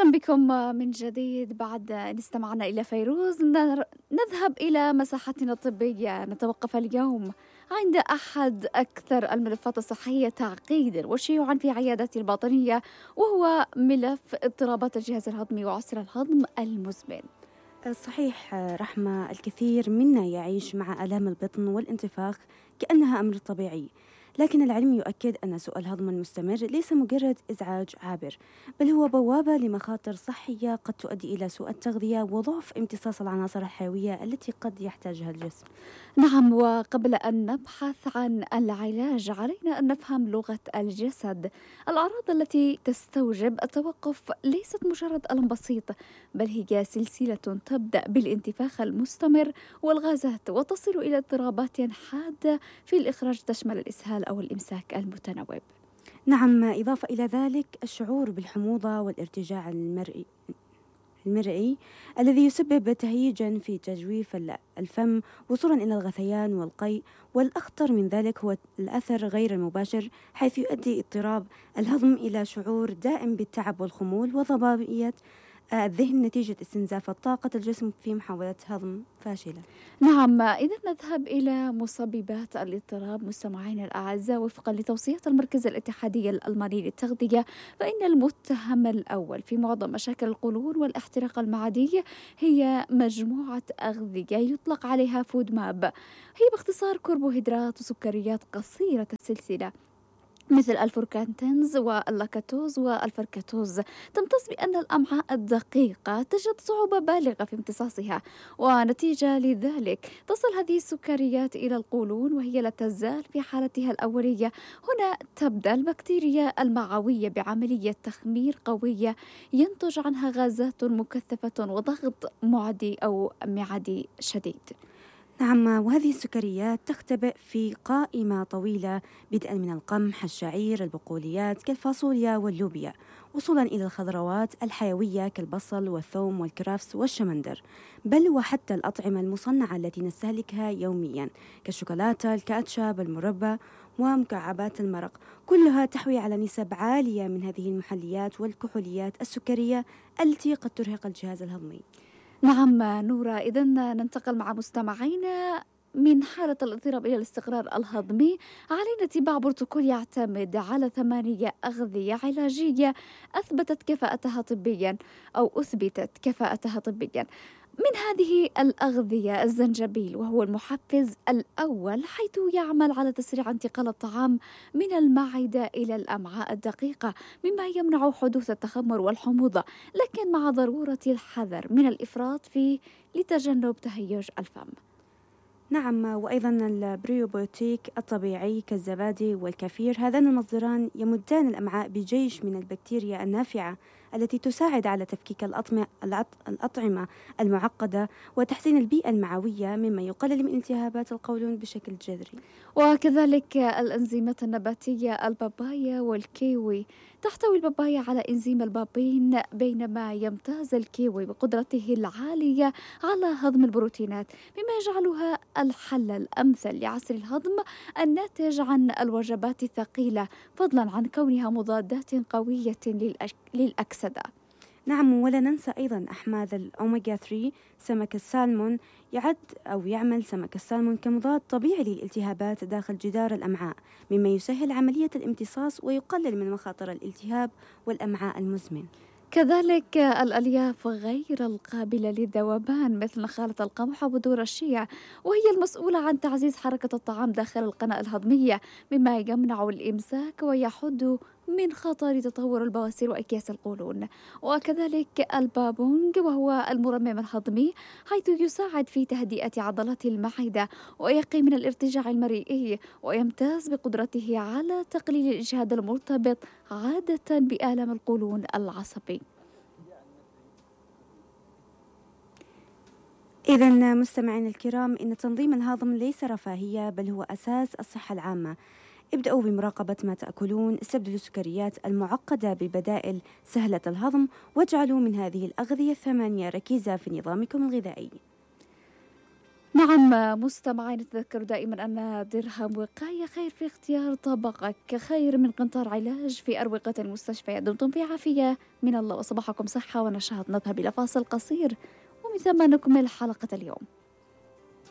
أهلا بكم من جديد. بعد أن استمعنا إلى فيروز نذهب إلى مساحتنا الطبية. نتوقف اليوم عند أحد أكثر الملفات الصحية تعقيدا وشيوعا في عيادات الباطنية، وهو ملف اضطرابات الجهاز الهضمي وعسر الهضم المزمن. صحيح رحمة، الكثير منا يعيش مع آلام البطن والانتفاخ كأنها أمر طبيعي، لكن العلم يؤكد أن سوء الهضم المستمر ليس مجرد إزعاج عابر، بل هو بوابة لمخاطر صحية قد تؤدي إلى سوء التغذية وضعف امتصاص العناصر الحيوية التي قد يحتاجها الجسم. نعم، وقبل أن نبحث عن العلاج علينا أن نفهم لغة الجسد. الأعراض التي تستوجب التوقف ليست مجرد ألم بسيط، بل هي سلسلة تبدأ بالانتفاخ المستمر والغازات وتصل إلى اضطرابات حادة في الإخراج تشمل الإسهال أو الإمساك المتنوب. نعم، إضافة إلى ذلك الشعور بالحموضة والارتجاع المرئي الذي يسبب تهيجا في تجويف الفم وصولا إلى الغثيان والقيء، والأخطر من ذلك هو الأثر غير المباشر، حيث يؤدي اضطراب الهضم إلى شعور دائم بالتعب والخمول وضبابية الذهن نتيجة استنزاف طاقة الجسم في محاولة هضم فاشلة. نعم، إذا نذهب إلى مسببات الاضطراب مستمعينا الأعزاء. وفقا لتوصيات المركز الاتحادي الألماني للتغذية، فإن المتهم الأول في معظم مشاكل القولون والاحتراق المعدي هي مجموعة أغذية يطلق عليها فود ماب. هي باختصار كربوهيدرات وسكريات قصيرة السلسلة مثل الفوركانتينز واللاكتوز والفركتوز. تمتاز بأن الأمعاء الدقيقة تجد صعوبة بالغة في امتصاصها، ونتيجة لذلك تصل هذه السكريات إلى القولون وهي لا تزال في حالتها الأولية. هنا تبدأ البكتيريا المعوية بعملية تخمير قوية ينتج عنها غازات مكثفة وضغط معدي أو معدي شديد. نعم، وهذه السكريات تختبئ في قائمة طويلة بدءا من القمح، الشعير، البقوليات كالفاصوليا واللوبيا، وصولا إلى الخضروات الحيوية كالبصل والثوم والكرفس والشمندر، بل وحتى الأطعمة المصنعة التي نستهلكها يوميا كالشوكولاتة، الكاتشب، المربى ومكعبات المرق، كلها تحوي على نسب عالية من هذه المحليات والكحوليات السكرية التي قد ترهق الجهاز الهضمي. نعم نورا، إذن ننتقل مع مستمعينا من حالة الاضطراب إلى الاستقرار الهضمي. علينا اتباع بروتوكول يعتمد على 8 أغذية علاجية أثبتت كفاءتها طبيا. من هذه الأغذية الزنجبيل، وهو المحفز الأول، حيث يعمل على تسريع انتقال الطعام من المعدة إلى الأمعاء الدقيقة، مما يمنع حدوث التخمر والحموضة، لكن مع ضرورة الحذر من الإفراط فيه لتجنب تهيج الفم. نعم، وأيضا البريوبيوتيك الطبيعي كالزبادي والكفير، هذان المصدران يمدان الأمعاء بجيش من البكتيريا النافعة التي تساعد على تفكيك الأطعمة المعقدة وتحسين البيئة المعوية، مما يقلل من التهابات القولون بشكل جذري. وكذلك الأنزيمات النباتية، البابايا والكيوي. تحتوي البابايا على إنزيم البابين، بينما يمتاز الكيوي بقدرته العالية على هضم البروتينات، مما يجعلها الحل الأمثل لعسر الهضم الناتج عن الوجبات الثقيلة، فضلا عن كونها مضادات قوية للأكسدة. نعم، ولا ننسى أيضا أحماض الأوميغا 3. سمك السالمون يعمل سمك السالمون كمضاد طبيعي للالتهابات داخل جدار الأمعاء، مما يسهل عملية الامتصاص ويقلل من مخاطر الالتهاب والأمعاء المزمن. كذلك الألياف غير القابلة للذوبان مثل نخالة القمح وبذور الشيا، وهي المسؤولة عن تعزيز حركة الطعام داخل القناة الهضمية، مما يمنع الإمساك ويحد من خطر تطور البواسير وأكياس القولون. وكذلك البابونج، وهو المرمم الهضمي، حيث يساعد في تهدئة عضلات المعدة ويقي من الارتجاع المريئي، ويمتاز بقدرته على تقليل الإجهاد المرتبط عادة بآلام القولون العصبي. إذن مستمعين الكرام، إن تنظيم الهضم ليس رفاهية، بل هو أساس الصحة العامة. ابدأوا بمراقبة ما تأكلون، استبدلوا السكريات المعقدة ببدائل سهلة الهضم، واجعلوا من هذه الأغذية 8 ركيزة في نظامكم الغذائي. نعم مستمعين، تذكروا دائما أن درهم وقاية خير في اختيار طبقك، خير من قنطار علاج في أروقة المستشفيات. دمتم في عافية من الله وصباحكم صحة ونشاط. نذهب إلى فاصل قصير ومن ثم نكمل حلقة اليوم.